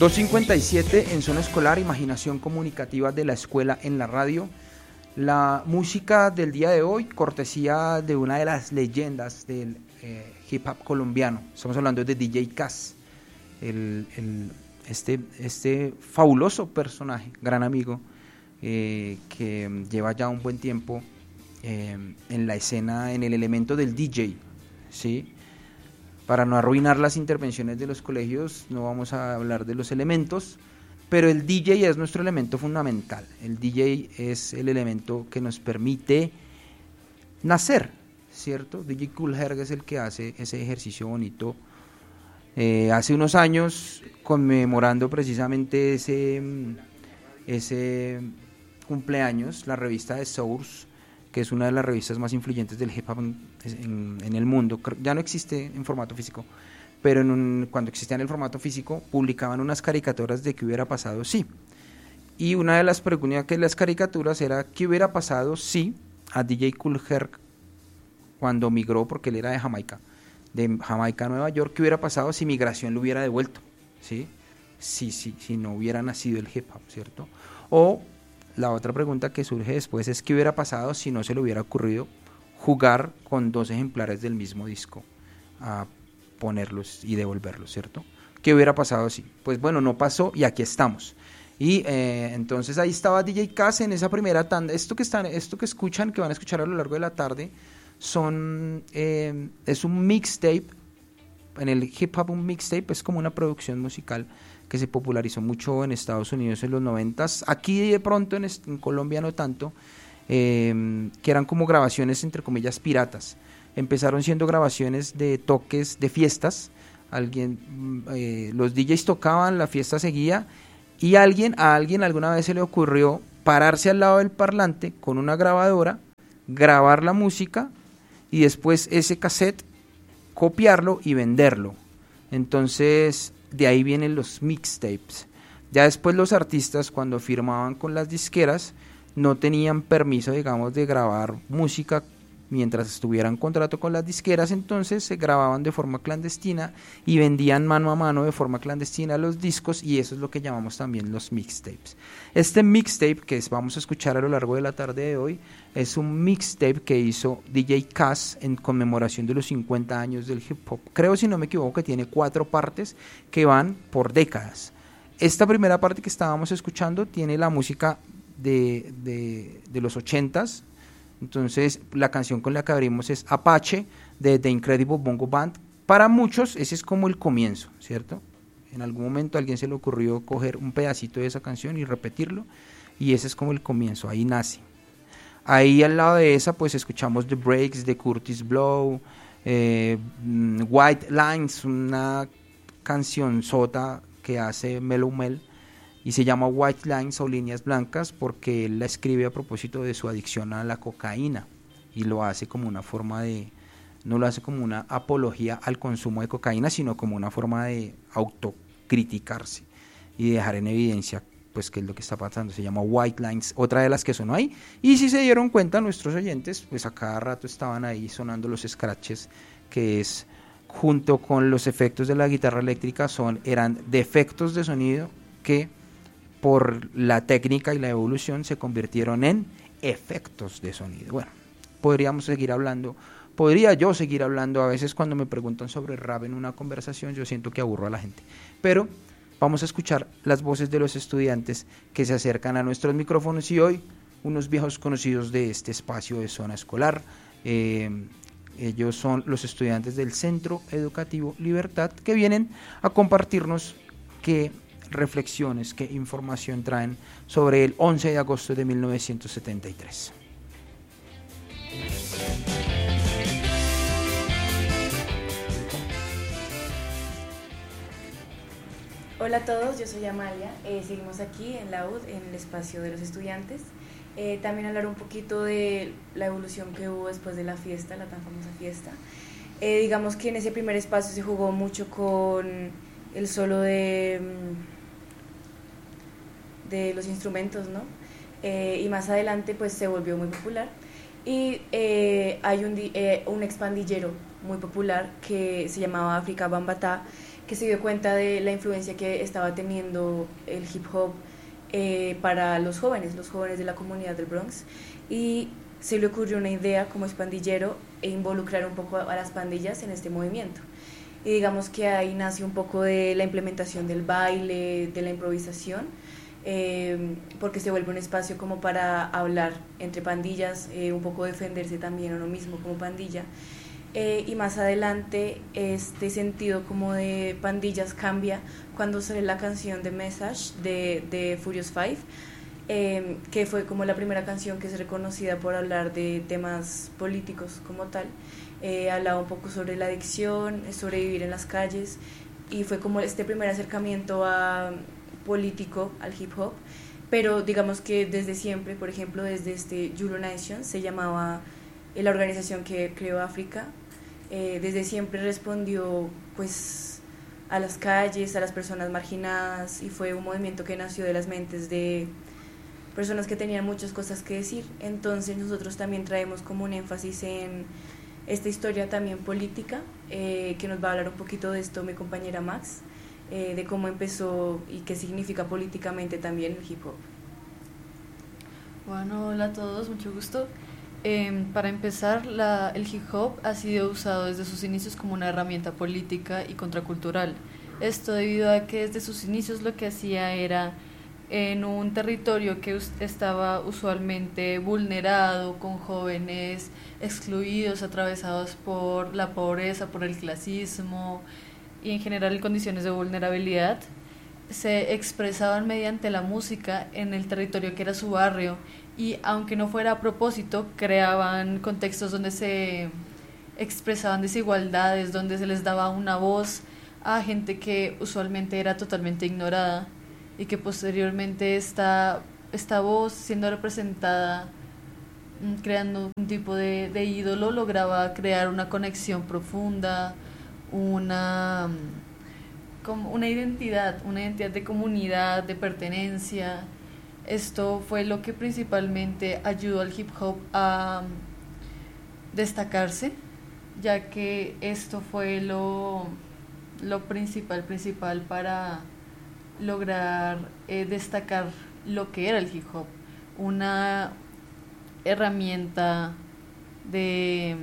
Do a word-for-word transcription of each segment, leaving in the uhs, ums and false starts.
dos cincuenta y siete en Zona Escolar, imaginación comunicativa de la escuela en la radio. La música del día de hoy, cortesía de una de las leyendas del eh, hip hop colombiano. Estamos hablando de D J Cass, el, el, este, este fabuloso personaje, gran amigo, eh, que lleva ya un buen tiempo eh, en la escena, en el elemento del D J, ¿sí? Para no arruinar las intervenciones de los colegios, no vamos a hablar de los elementos, pero el D J es nuestro elemento fundamental. El D J es el elemento que nos permite nacer, ¿cierto? D J Kool Herc es el que hace ese ejercicio bonito. Eh, hace unos años, conmemorando precisamente ese, ese cumpleaños, la revista The Source, que es una de las revistas más influyentes del hip hop en, en, en el mundo, ya no existe en formato físico, pero en un, cuando existía en el formato físico, publicaban unas caricaturas de qué hubiera pasado si. Y una de las preguntas que las caricaturas era qué hubiera pasado si a D J Kool Herc, cuando migró, porque él era de Jamaica, de Jamaica a Nueva York, qué hubiera pasado si migración lo hubiera devuelto, ¿sí? Sí, sí, si no hubiera nacido el hip hop, ¿cierto? O la otra pregunta que surge después es qué hubiera pasado si no se le hubiera ocurrido jugar con dos ejemplares del mismo disco, a ponerlos y devolverlos, ¿cierto? ¿Qué hubiera pasado si? Pues bueno, no pasó y aquí estamos. Y eh, entonces ahí estaba D J Cass en esa primera tanda. Esto que están, esto que escuchan, que van a escuchar a lo largo de la tarde, son eh, es un mixtape. En el hip hop un mixtape es como una producción musical que se popularizó mucho en Estados Unidos en los noventas, aquí de pronto en, en Colombia no tanto, eh, que eran como grabaciones entre comillas piratas. Empezaron siendo grabaciones de toques de fiestas, alguien, eh, los D Js tocaban, la fiesta seguía, y alguien, a alguien alguna vez se le ocurrió pararse al lado del parlante con una grabadora, grabar la música y después ese cassette copiarlo y venderlo. Entonces de ahí vienen los mixtapes. Ya después los artistas, cuando firmaban con las disqueras, no tenían permiso, digamos, de grabar música mientras estuvieran en contrato con las disqueras, entonces se grababan de forma clandestina y vendían mano a mano de forma clandestina los discos, y eso es lo que llamamos también los mixtapes. Este mixtape que vamos a escuchar a lo largo de la tarde de hoy es un mixtape que hizo D J Cass en conmemoración de los cincuenta años del hip hop. Creo, si no me equivoco, que tiene cuatro partes que van por décadas. Esta primera parte que estábamos escuchando tiene la música de, de, de los ochentas. Entonces la canción con la que abrimos es Apache de The Incredible Bongo Band. Para muchos ese es como el comienzo, ¿cierto? En algún momento a alguien se le ocurrió coger un pedacito de esa canción y repetirlo, y ese es como el comienzo, ahí nace. Ahí al lado de esa pues escuchamos The Breaks de Curtis Blow, eh, White Lines, una canción sota que hace Mellow Mel, y se llama White Lines o líneas blancas porque él la escribe a propósito de su adicción a la cocaína, y lo hace como una forma de, no lo hace como una apología al consumo de cocaína, sino como una forma de autocriticarse y dejar en evidencia pues qué es lo que está pasando. Se llama White Lines, otra de las que sonó ahí, y si se dieron cuenta nuestros oyentes, pues a cada rato estaban ahí sonando los scratches, que es junto con los efectos de la guitarra eléctrica, son eran defectos de sonido que por la técnica y la evolución se convirtieron en efectos de sonido. Bueno, podríamos seguir hablando, podría yo seguir hablando, a veces cuando me preguntan sobre rap en una conversación yo siento que aburro a la gente, pero vamos a escuchar las voces de los estudiantes que se acercan a nuestros micrófonos, y hoy unos viejos conocidos de este espacio de Zona Escolar. Eh, ellos son los estudiantes del Centro Educativo Libertad, que vienen a compartirnos que reflexiones, qué información traen sobre el once de agosto de mil novecientos setenta y tres. Hola a todos, yo soy Amalia, eh, seguimos aquí en la U D, en el espacio de los estudiantes. Eh, también hablar un poquito de la evolución que hubo después de la fiesta, la tan famosa fiesta. Eh, digamos que en ese primer espacio se jugó mucho con el solo de... de los instrumentos, ¿no? Eh, y más adelante pues se volvió muy popular, y eh, hay un, eh, un expandillero muy popular que se llamaba Afrika Bambaataa, que se dio cuenta de la influencia que estaba teniendo el hip hop eh, para los jóvenes, los jóvenes de la comunidad del Bronx, y se le ocurrió una idea como expandillero e involucrar un poco a las pandillas en este movimiento. Y digamos que ahí nace un poco de la implementación del baile, de la improvisación, eh, porque se vuelve un espacio como para hablar entre pandillas, eh, un poco defenderse también a uno mismo como pandilla. Eh, y más adelante este sentido como de pandillas cambia cuando sale la canción de Message de, de Furious Five, eh, que fue como la primera canción que es reconocida por hablar de temas políticos como tal. Eh, hablaba un poco sobre la adicción, sobre vivir en las calles, y fue como este primer acercamiento a, político al hip hop, pero digamos que desde siempre, por ejemplo, desde este Euro Nation, se llamaba eh, la organización que creó África, eh, desde siempre respondió pues a las calles, a las personas marginadas, y fue un movimiento que nació de las mentes de personas que tenían muchas cosas que decir. Entonces nosotros también traemos como un énfasis en esta historia también política, eh, que nos va a hablar un poquito de esto mi compañera Max, eh, de cómo empezó y qué significa políticamente también el hip hop. Bueno, hola a todos, mucho gusto. Eh, para empezar, la, el hip hop ha sido usado desde sus inicios como una herramienta política y contracultural. Esto debido a que desde sus inicios lo que hacía era, en un territorio que estaba usualmente vulnerado, con jóvenes excluidos, atravesados por la pobreza, por el clasismo y en general condiciones de vulnerabilidad, se expresaban mediante la música en el territorio que era su barrio, y aunque no fuera a propósito, creaban contextos donde se expresaban desigualdades, donde se les daba una voz a gente que usualmente era totalmente ignorada, y que posteriormente esta, esta voz siendo representada, creando un tipo de, de ídolo, lograba crear una conexión profunda, una, como una identidad, una identidad de comunidad, de pertenencia. Esto fue lo que principalmente ayudó al hip hop a destacarse, ya que esto fue lo, lo principal, principal para lograr eh, destacar lo que era el hip hop, una herramienta de,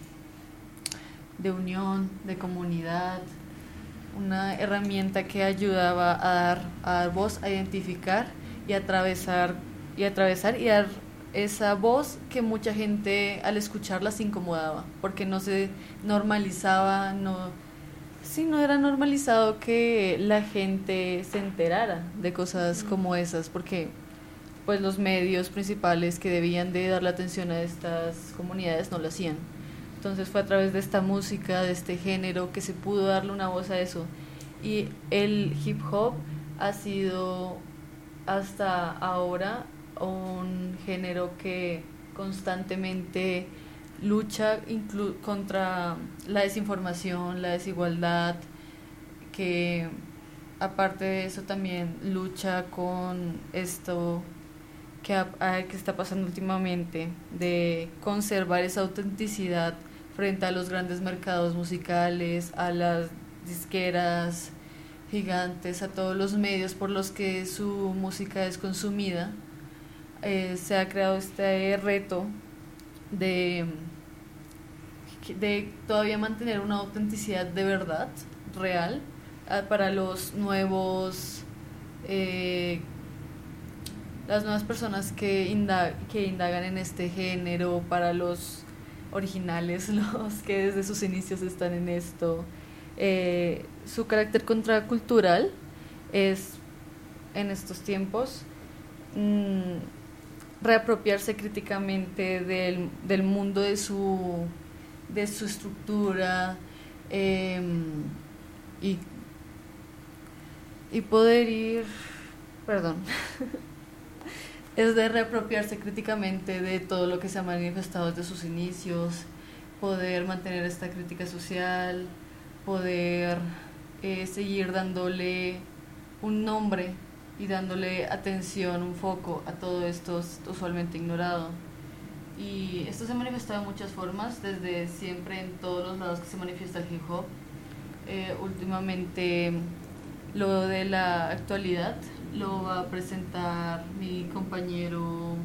de unión, de comunidad, una herramienta que ayudaba a dar, a dar voz, a identificar y a atravesar y a atravesar y dar esa voz que mucha gente al escucharla se incomodaba, porque no se normalizaba, no Sí, no era normalizado que la gente se enterara de cosas como esas, porque pues los medios principales que debían de darle atención a estas comunidades no lo hacían. Entonces fue a través de esta música, de este género, que se pudo darle una voz a eso. Y el hip hop ha sido hasta ahora un género que constantemente lucha inclu- contra la desinformación, la desigualdad, que aparte de eso también lucha con esto que, ha, que está pasando últimamente, de conservar esa autenticidad frente a los grandes mercados musicales, a las disqueras gigantes, a todos los medios por los que su música es consumida. Eh, se ha creado este reto de, de todavía mantener una autenticidad de verdad, real, para los nuevos, eh, las nuevas personas que, indag, que indagan en este género, para los originales, los que desde sus inicios están en esto. Eh, su carácter contracultural es, en estos tiempos, mmm, reapropiarse críticamente del, del mundo, de su, de su estructura, eh, y, y poder ir, perdón, es de reapropiarse críticamente de todo lo que se ha manifestado desde sus inicios, poder mantener esta crítica social, poder eh, seguir dándole un nombre y dándole atención, un foco a todo esto usualmente ignorado. Y esto se ha manifestado de muchas formas, desde siempre en todos los lados que se manifiesta el hip hop. eh, últimamente lo de la actualidad lo va a presentar mi compañero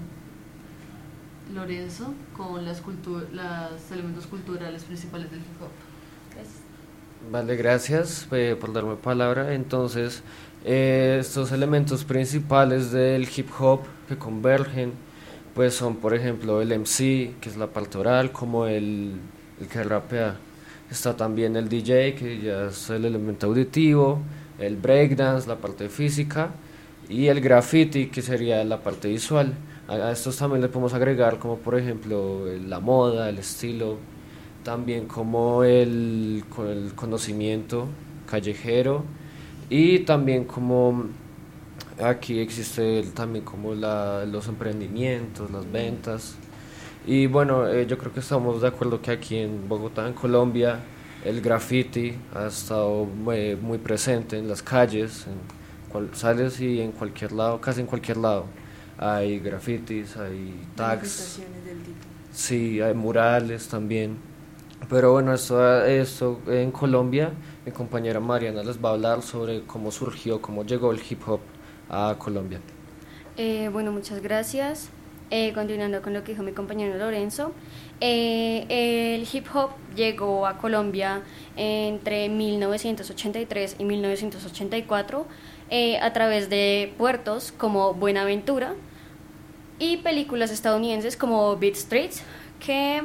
Lorenzo con las cultu- los elementos culturales principales del hip hop. Gracias. Vale, gracias eh, por darme palabra. Entonces, eh, estos elementos principales del hip hop que convergen, pues son, por ejemplo, el M C, que es la parte oral, como el, el que rapea. Está también el D J, que ya es el elemento auditivo, el breakdance, la parte física, y el graffiti, que sería la parte visual. A, a estos también le podemos agregar, como por ejemplo, la moda, el estilo, también como el, con el conocimiento callejero, y también como aquí existe el- también como la, los emprendimientos, las ventas. Y bueno, eh, yo creo que estamos de acuerdo que aquí en Bogotá, en Colombia, el graffiti ha estado muy, muy presente en las calles, en cual, sales y en cualquier lado, casi en cualquier lado, hay grafitis, hay tags, Manifestaciones del tipo. sí, hay murales también. Pero bueno, esto, esto en Colombia, mi compañera Mariana les va a hablar sobre cómo surgió, cómo llegó el hip hop a Colombia. Eh, bueno, muchas gracias. Eh, continuando con lo que dijo mi compañero Lorenzo, eh, el hip hop llegó a Colombia entre mil novecientos ochenta y tres y mil novecientos ochenta y cuatro eh, a través de puertos como Buenaventura y películas estadounidenses como Beat Street, que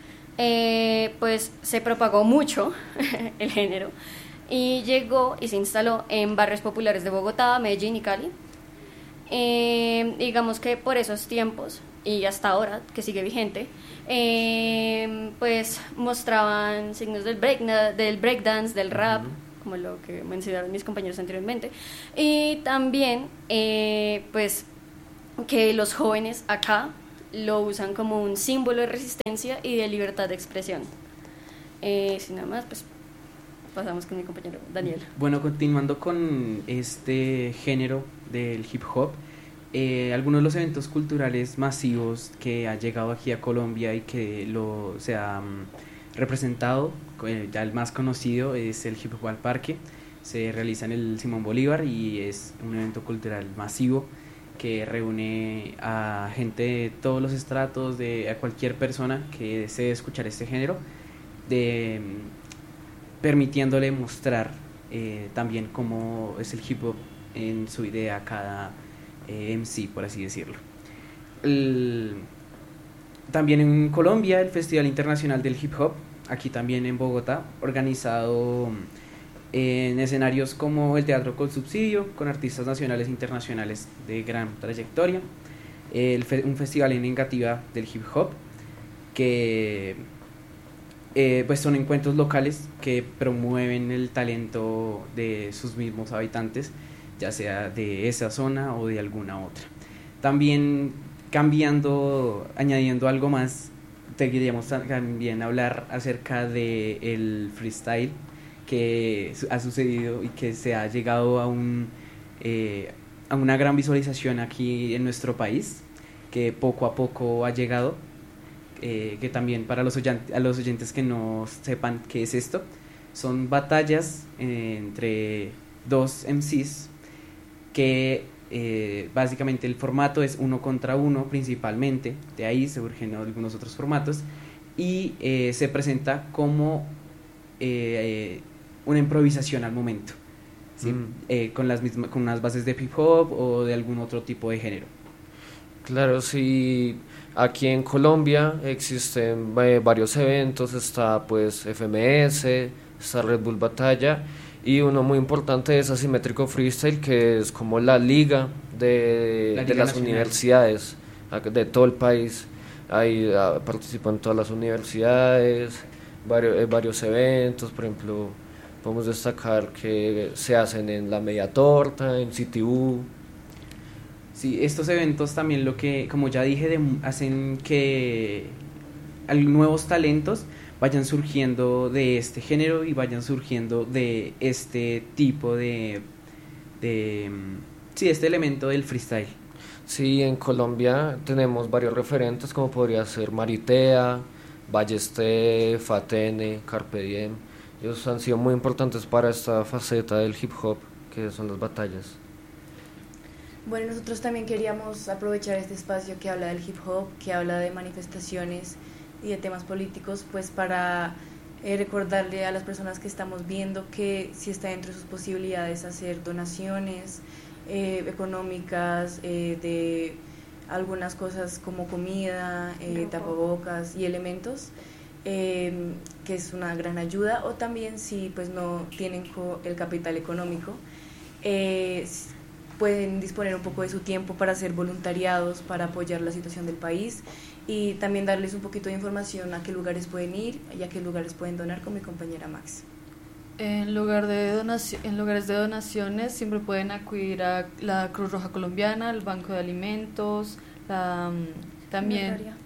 eh, pues se propagó mucho el género y llegó y se instaló en barrios populares de Bogotá, Medellín y Cali. Eh, digamos que por esos tiempos y hasta ahora que sigue vigente, eh, pues mostraban signos del break, del breakdance, del rap, como lo que mencionaron mis compañeros anteriormente, y también eh, pues que los jóvenes acá lo usan como un símbolo de resistencia y de libertad de expresión. Eh, sin nada más, pues pasamos con mi compañero Daniel. Bueno, continuando con este género del hip hop, eh, algunos de los eventos culturales masivos que ha llegado aquí a Colombia y que lo se ha um, representado, eh, ya el más conocido es el Hip Hop al Parque. Se realiza en el Simón Bolívar y es un evento cultural masivo que reúne a gente de todos los estratos, de a cualquier persona que desee escuchar este género, de permitiéndole mostrar eh, también cómo es el hip hop en su idea a cada eh, M C, por así decirlo. El, también en Colombia, el Festival Internacional del Hip Hop, aquí también en Bogotá, organizado en escenarios como el Teatro con Subsidio, con artistas nacionales e internacionales de gran trayectoria, el fe, un festival en negativa del hip hop, que eh, pues son encuentros locales que promueven el talento de sus mismos habitantes, ya sea de esa zona o de alguna otra. También cambiando, añadiendo algo más, te queríamos también hablar acerca del freestyle que ha sucedido y que se ha llegado a un eh, a una gran visualización aquí en nuestro país, que poco a poco ha llegado, eh, que también para los oyentes, a los oyentes que no sepan qué es esto, son batallas eh, entre dos M Cs que eh, básicamente el formato es uno contra uno principalmente, de ahí se surgen algunos otros formatos y eh, se presenta como eh, una improvisación al momento, ¿sí? mm. eh, con las mismas, con unas bases de hip hop o de algún otro tipo de género. Claro, sí, aquí en Colombia existen eh, varios eventos, está pues F M S, está Red Bull Batalla y uno muy importante es Asimétrico Freestyle, que es como la liga de, la de las nacional. Universidades de todo el país. Ahí uh, participan todas las universidades, varios, eh, varios eventos, por ejemplo, podemos destacar que se hacen en la Media Torta, en C T U. Sí, estos eventos también lo que, como ya dije, de, hacen que nuevos talentos vayan surgiendo de este género y vayan surgiendo de este tipo de, de sí, este elemento del freestyle. Sí, en Colombia tenemos varios referentes como podría ser Maritea, Ballester, Fatene, Carpe Diem, Ellos han sido muy importantes para esta faceta del hip hop, que son las batallas. Bueno, nosotros también queríamos aprovechar este espacio que habla del hip hop, que habla de manifestaciones y de temas políticos, pues para eh, recordarle a las personas que estamos viendo que si está dentro de sus posibilidades hacer donaciones eh, económicas, eh, de algunas cosas como comida, eh, tapabocas y elementos, eh, que es una gran ayuda, o también si pues no tienen el capital económico, eh, pueden disponer un poco de su tiempo para hacer voluntariados, para apoyar la situación del país y también darles un poquito de información a qué lugares pueden ir y a qué lugares pueden donar con mi compañera Max. En, lugar de donaci- en lugares de donaciones siempre pueden acudir a la Cruz Roja Colombiana, el Banco de Alimentos, la, también,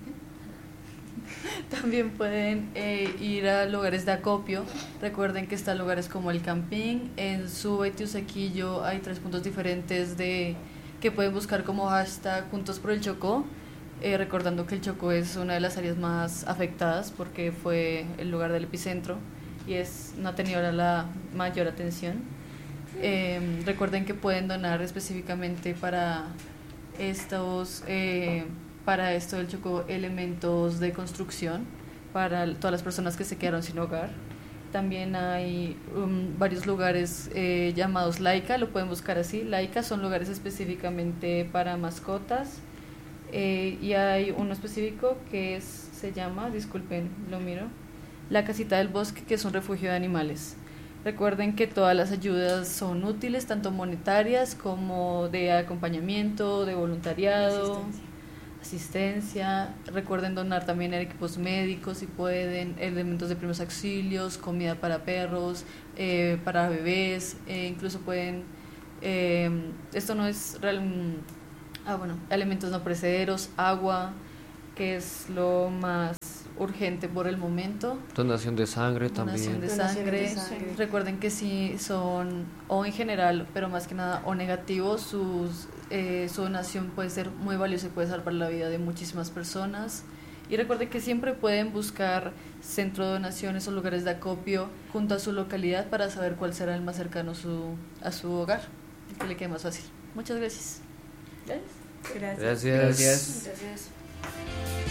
también pueden eh, ir a lugares de acopio. Recuerden que están lugares como el Campín, en Suba y Teusaquillo hay tres puntos diferentes de que pueden buscar como hashtag Juntos por el Chocó, eh, recordando que el Chocó es una de las áreas más afectadas porque fue el lugar del epicentro y es no ha tenido ahora la mayor atención. Eh, recuerden que pueden donar específicamente para estos eh, para esto del Chocó elementos de construcción para todas las personas que se quedaron sin hogar. También hay um, varios lugares eh, llamados Laika, lo pueden buscar así. Laika son lugares específicamente para mascotas, eh, y hay uno específico que es, se llama, disculpen, lo miro, La Casita del Bosque, que es un refugio de animales. Recuerden que todas las ayudas son útiles, tanto monetarias como de acompañamiento, de voluntariado, asistencia. asistencia. Recuerden donar también equipos médicos si pueden, elementos de primeros auxilios, comida para perros, eh, para bebés, eh, incluso pueden, eh, esto no es real, ah bueno, alimentos no perecederos, agua, que es lo más urgente por el momento. Donación de sangre Donación también. de Donación sangre. de sangre. Recuerden que si son, o en general, pero más que nada, o negativos, sus, eh, su donación puede ser muy valiosa y puede salvar la vida de muchísimas personas. Y recuerden que siempre pueden buscar centro de donaciones o lugares de acopio junto a su localidad para saber cuál será el más cercano a su, a su hogar, el que le quede más fácil. Muchas gracias. Gracias. Gracias. Gracias. Entonces,